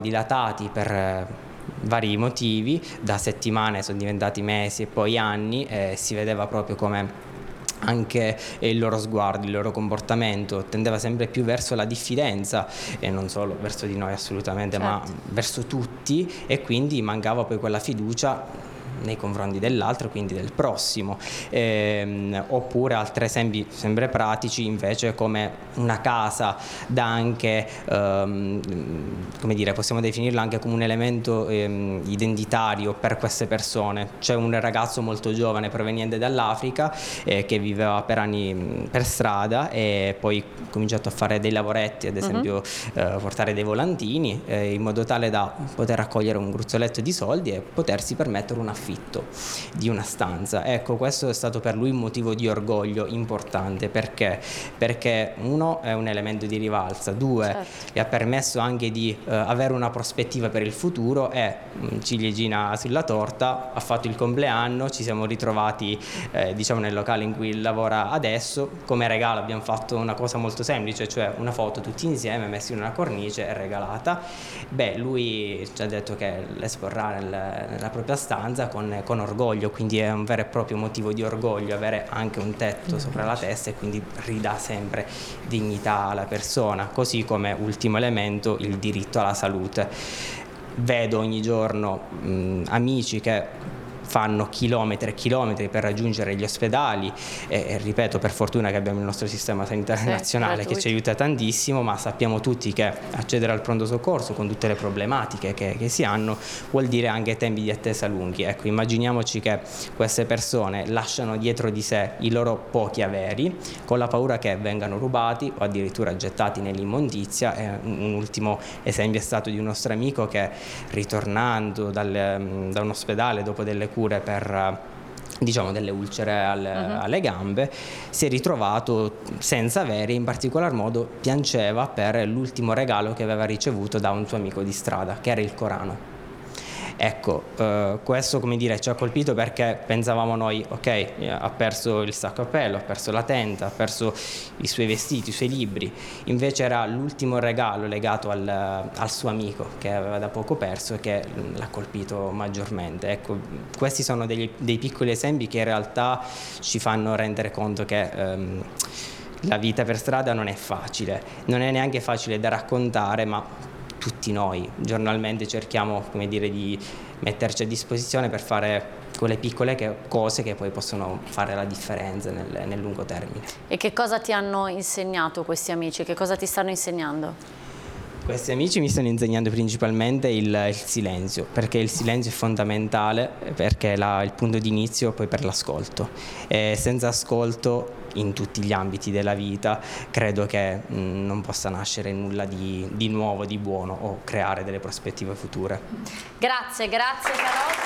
dilatati per vari motivi, da settimane sono diventati mesi e poi anni, e si vedeva proprio come anche il loro sguardo, il loro comportamento tendeva sempre più verso la diffidenza, e non solo verso di noi assolutamente, ma verso tutti, e quindi mancava poi quella fiducia nei confronti dell'altro, quindi del prossimo. Oppure altri esempi sempre pratici invece, come una casa dà anche, come dire, possiamo definirla anche come un elemento identitario per queste persone. C'è un ragazzo molto giovane proveniente dall'Africa che viveva per anni per strada, e poi ha cominciato a fare dei lavoretti, ad esempio portare dei volantini, in modo tale da poter raccogliere un gruzzoletto di soldi e potersi permettere un affitto di una stanza. Ecco, questo è stato per lui un motivo di orgoglio importante. Perché uno, è un elemento di rivalsa, due, gli ha permesso anche di avere una prospettiva per il futuro, e ciliegina sulla torta, ha fatto il compleanno, ci siamo ritrovati diciamo nel locale in cui lavora adesso. Come regalo abbiamo fatto una cosa molto semplice, cioè una foto tutti insieme messi in una cornice e regalata. Lui ci ha detto che l'esporrà nella propria stanza con orgoglio, quindi è un vero e proprio motivo di orgoglio avere anche un tetto sopra la testa, e quindi ridà sempre dignità alla persona. Così come ultimo elemento, il diritto alla salute. Vedo ogni giorno amici che fanno chilometri e chilometri per raggiungere gli ospedali, e ripeto, per fortuna che abbiamo il nostro sistema sanitario nazionale che ci aiuta tantissimo, ma sappiamo tutti che accedere al pronto soccorso con tutte le problematiche che si hanno vuol dire anche tempi di attesa lunghi. Ecco, immaginiamoci che queste persone lasciano dietro di sé i loro pochi averi con la paura che vengano rubati o addirittura gettati nell'immondizia. Un ultimo esempio è stato di un nostro amico che, ritornando da un ospedale dopo delle cure per diciamo delle ulcere alle gambe, si è ritrovato senza avere, in particolar modo piangeva per l'ultimo regalo che aveva ricevuto da un suo amico di strada, che era il Corano. Ecco, questo, come dire, ci ha colpito perché pensavamo noi, ok, ha perso il sacco a pelo, ha perso la tenda, ha perso i suoi vestiti, i suoi libri. Invece era l'ultimo regalo legato al suo amico che aveva da poco perso, e che l'ha colpito maggiormente. Ecco, questi sono dei piccoli esempi che in realtà ci fanno rendere conto che la vita per strada non è facile, non è neanche facile da raccontare, ma tutti noi giornalmente cerchiamo, come dire, di metterci a disposizione per fare quelle piccole cose che poi possono fare la differenza nel lungo termine. E che cosa ti hanno insegnato questi amici? Che cosa ti stanno insegnando? Questi amici mi stanno insegnando principalmente il silenzio, perché il silenzio è fondamentale, perché è il punto di inizio poi per l'ascolto. E senza ascolto in tutti gli ambiti della vita credo che non possa nascere nulla di nuovo, di buono, o creare delle prospettive future. Grazie Carol.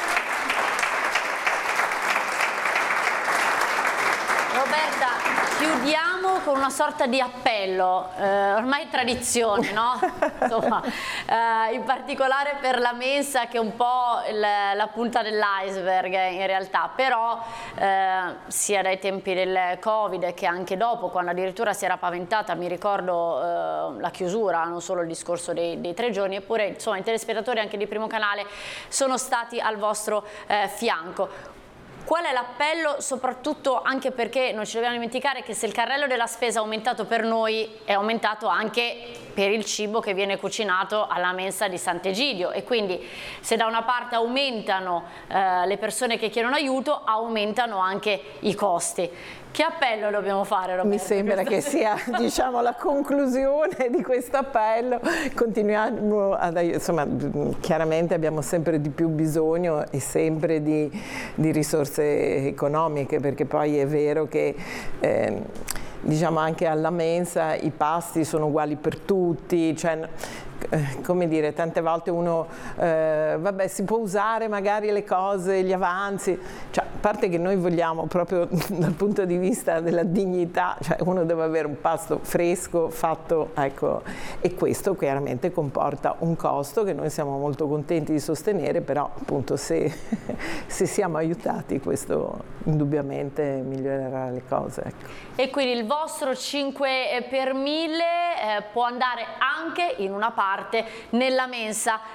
Roberta, chiudiamo con una sorta di appello, ormai è tradizione, no? Insomma, in particolare per la mensa, che è un po' la punta dell'iceberg in realtà, però sia dai tempi del Covid che anche dopo, quando addirittura si era paventata, mi ricordo la chiusura, non solo il discorso dei 3 giorni, eppure insomma i telespettatori anche di Primo Canale sono stati al vostro fianco. Qual è l'appello? Soprattutto anche perché non ci dobbiamo dimenticare che se il carrello della spesa è aumentato per noi, è aumentato anche per il cibo che viene cucinato alla mensa di Sant'Egidio, e quindi se da una parte aumentano le persone che chiedono aiuto, aumentano anche i costi. Che appello dobbiamo fare, Roberto? Mi sembra che sia, diciamo, la conclusione di questo appello. Continuiamo insomma, chiaramente abbiamo sempre di più bisogno, e sempre di risorse economiche, perché poi è vero che diciamo anche alla mensa i pasti sono uguali per tutti, cioè, come dire, tante volte uno vabbè, si può usare magari le cose, gli avanzi, cioè, a parte che noi vogliamo proprio dal punto di vista della dignità, cioè uno deve avere un pasto fresco, fatto, ecco, e questo chiaramente comporta un costo che noi siamo molto contenti di sostenere, però appunto se siamo aiutati questo indubbiamente migliorerà le cose, ecco. E quindi il vostro 5 per 1000 può andare anche in una parte parte nella mensa